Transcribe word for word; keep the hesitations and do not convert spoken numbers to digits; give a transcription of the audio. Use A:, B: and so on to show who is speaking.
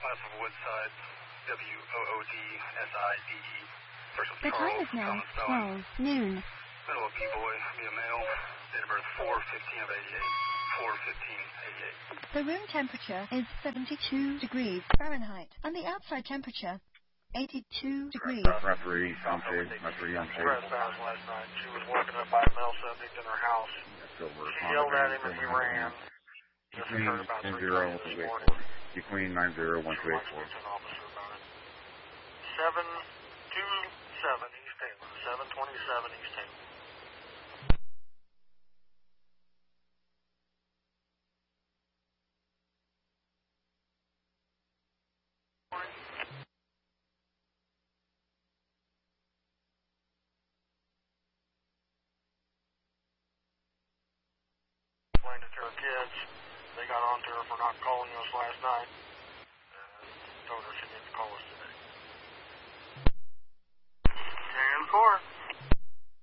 A: west of Woodside, W O O D S I D E. First was
B: The
A: Charles,
B: time is now
A: Thomas Bowen.
B: twelve noon.
A: Middle of B-boy, via mail. Date of birth four fifteen of eighty-eight. four fifteen eighty-eight.
B: The room temperature is seventy-two degrees Fahrenheit, and the outside temperature eighty-two degrees.
C: Referee, unpaid. Referee, unpaid.
D: Trespass last night. She was walking up by a male subject in her house. She yelled at him and he ran. This occurred about three times this morning.
C: Between nine zero one two eight four.
D: seven two seven East Taylor. seven twenty-seven East Taylor. Explained it to her kids. They got on to her for not calling us last night. Uh, told her she needed to call us